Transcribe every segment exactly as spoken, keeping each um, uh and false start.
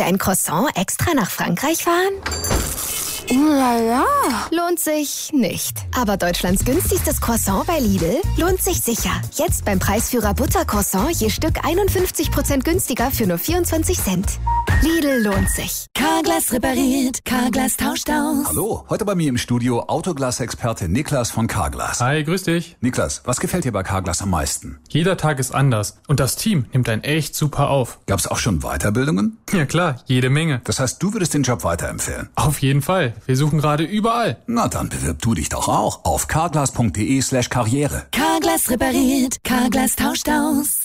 Für ein Croissant extra nach Frankreich fahren? Uh, la, la. Lohnt sich nicht. Aber Deutschlands günstigstes Croissant bei Lidl lohnt sich sicher. Jetzt beim Preisführer Buttercroissant je Stück einundfünfzig Prozent günstiger für nur vierundzwanzig Cent. Lidl lohnt sich. Carglass repariert, Carglass tauscht aus. Hallo, heute bei mir im Studio Autoglas-Experte Niklas von Carglass. Hi, grüß dich. Niklas, was gefällt dir bei Carglass am meisten? Jeder Tag ist anders und das Team nimmt einen echt super auf. Gab's auch schon Weiterbildungen? Ja klar, jede Menge. Das heißt, du würdest den Job weiterempfehlen? Auf jeden Fall. Wir suchen gerade überall. Na, dann bewirb du dich doch auch auf carglass.de slash karriere. Carglass repariert, Carglass tauscht aus.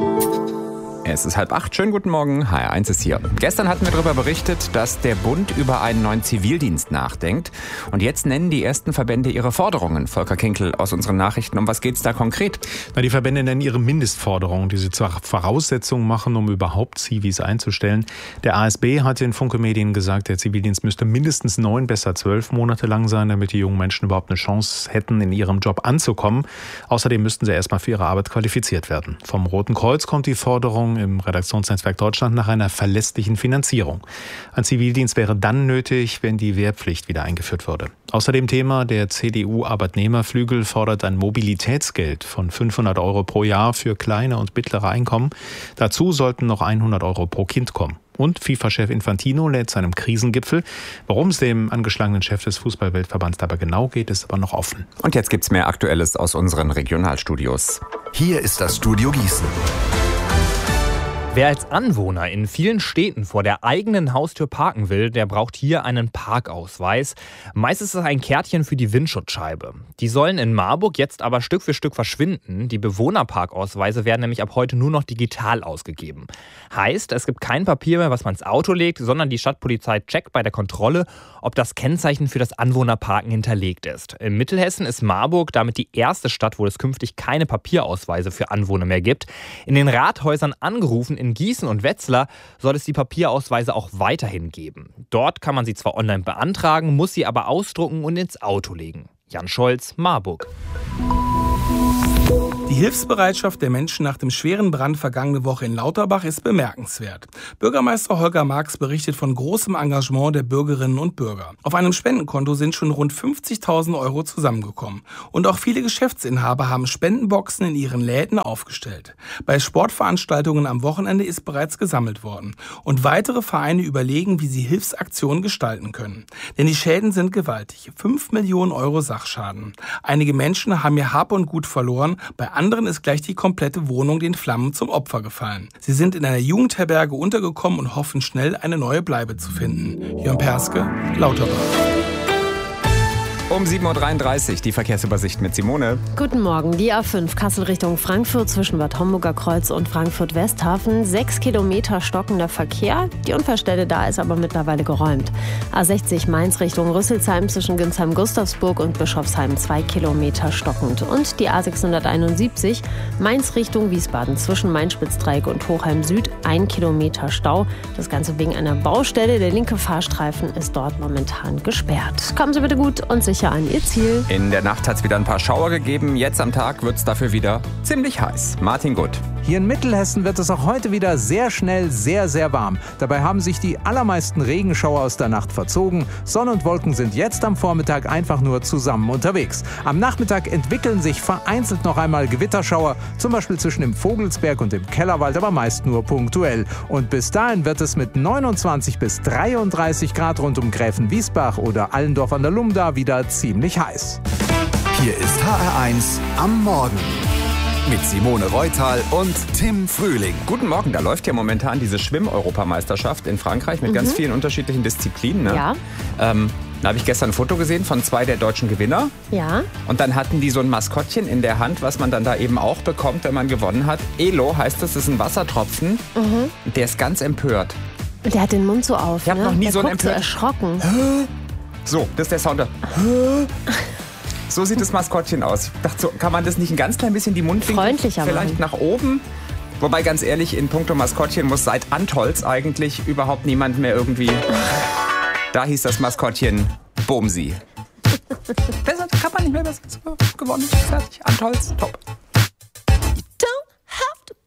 Es ist halb acht. Schönen guten Morgen. H R eins ist hier. Gestern hatten wir darüber berichtet, dass der Bund über einen neuen Zivildienst nachdenkt. Und jetzt nennen die ersten Verbände ihre Forderungen. Volker Kinkel aus unseren Nachrichten. Um was geht's da konkret? Na, die Verbände nennen ihre Mindestforderungen, die sie zur Voraussetzung machen, um überhaupt Zivis einzustellen. Der A S B hat in Funke Medien gesagt, der Zivildienst müsste mindestens neun, besser zwölf Monate lang sein, damit die jungen Menschen überhaupt eine Chance hätten, in ihrem Job anzukommen. Außerdem müssten sie erstmal für ihre Arbeit qualifiziert werden. Vom Roten Kreuz kommt die Forderung im Redaktionsnetzwerk Deutschland nach einer verlässlichen Finanzierung. Ein Zivildienst wäre dann nötig, wenn die Wehrpflicht wieder eingeführt würde. Außerdem Thema, der C D U-Arbeitnehmerflügel fordert ein Mobilitätsgeld von fünfhundert Euro pro Jahr für kleine und mittlere Einkommen. Dazu sollten noch hundert Euro pro Kind kommen. Und FIFA-Chef Infantino lädt zu einem Krisengipfel. Worum es dem angeschlagenen Chef des Fußballweltverbands dabei genau geht, ist aber noch offen. Und jetzt gibt's mehr Aktuelles aus unseren Regionalstudios. Hier ist das Studio Gießen. Wer als Anwohner in vielen Städten vor der eigenen Haustür parken will, der braucht hier einen Parkausweis. Meist ist es ein Kärtchen für die Windschutzscheibe. Die sollen in Marburg jetzt aber Stück für Stück verschwinden. Die Bewohnerparkausweise werden nämlich ab heute nur noch digital ausgegeben. Heißt, es gibt kein Papier mehr, was man ins Auto legt, sondern die Stadtpolizei checkt bei der Kontrolle, ob das Kennzeichen für das Anwohnerparken hinterlegt ist. In Mittelhessen ist Marburg damit die erste Stadt, wo es künftig keine Papierausweise für Anwohner mehr gibt. In den Rathäusern angerufen, in Gießen und Wetzlar soll es die Papierausweise auch weiterhin geben. Dort kann man sie zwar online beantragen, muss sie aber ausdrucken und ins Auto legen. Jan Scholz, Marburg. Die Hilfsbereitschaft der Menschen nach dem schweren Brand vergangene Woche in Lauterbach ist bemerkenswert. Bürgermeister Holger Marx berichtet von großem Engagement der Bürgerinnen und Bürger. Auf einem Spendenkonto sind schon rund fünfzigtausend Euro zusammengekommen. Und auch viele Geschäftsinhaber haben Spendenboxen in ihren Läden aufgestellt. Bei Sportveranstaltungen am Wochenende ist bereits gesammelt worden. Und weitere Vereine überlegen, wie sie Hilfsaktionen gestalten können. Denn die Schäden sind gewaltig. fünf Millionen Euro Sachschaden. Einige Menschen haben ihr Hab und Gut verloren. Bei anderen ist gleich die komplette Wohnung den Flammen zum Opfer gefallen. Sie sind in einer Jugendherberge untergekommen und hoffen schnell eine neue Bleibe zu finden. Jörn Perske, Lauterbach. Um sieben Uhr dreiunddreißig die Verkehrsübersicht mit Simone. Guten Morgen. Die A fünf Kassel Richtung Frankfurt zwischen Bad Homburger Kreuz und Frankfurt Westhafen. Sechs Kilometer stockender Verkehr. Die Unfallstelle da ist aber mittlerweile geräumt. A sechzig Mainz Richtung Rüsselsheim zwischen Günsheim-Gustavsburg und Bischofsheim. Zwei Kilometer stockend. Und die A sechshunderteinundsiebzig Mainz Richtung Wiesbaden zwischen Main-Spitzdreieck und Hochheim Süd. Ein Kilometer Stau. Das Ganze wegen einer Baustelle. Der linke Fahrstreifen ist dort momentan gesperrt. Kommen Sie bitte gut und sicher an Ihr Ziel. In der Nacht hat es wieder ein paar Schauer gegeben. Jetzt am Tag wird es dafür wieder ziemlich heiß. Martin Gutt. Hier in Mittelhessen wird es auch heute wieder sehr schnell sehr, sehr warm. Dabei haben sich die allermeisten Regenschauer aus der Nacht verzogen. Sonne und Wolken sind jetzt am Vormittag einfach nur zusammen unterwegs. Am Nachmittag entwickeln sich vereinzelt noch einmal Gewitterschauer, zum Beispiel zwischen dem Vogelsberg und dem Kellerwald, aber meist nur punktuell. Und bis dahin wird es mit neunundzwanzig bis dreiunddreißig Grad rund um Gräfenwiesbach oder Allendorf an der Lumda wieder ziemlich heiß. Hier ist H R eins am Morgen. Mit Simone Reutal und Tim Frühling. Guten Morgen, da läuft ja momentan diese Schwimm-Europameisterschaft in Frankreich mit mhm. ganz vielen unterschiedlichen Disziplinen. Ne? Ja. Ähm, da habe ich gestern ein Foto gesehen von zwei der deutschen Gewinner. Ja. Und dann hatten die so ein Maskottchen in der Hand, was man dann da eben auch bekommt, wenn man gewonnen hat. Elo heißt es, das ist ein Wassertropfen. Mhm. Der ist ganz empört. Der hat den Mund so auf. Ich habe ne? noch nie der so einen empört. empört. So erschrocken. So, das ist der Sound. So sieht das Maskottchen aus. Ich dachte, so, kann man das nicht ein ganz klein bisschen die Mundwinkel freundlicher vielleicht machen. Nach oben? Wobei, ganz ehrlich, in puncto Maskottchen muss seit Antolz eigentlich überhaupt niemand mehr irgendwie... Da hieß das Maskottchen Bumsi. Besser kann man nicht mehr, besser gewonnen. Fertig. Antolz, top.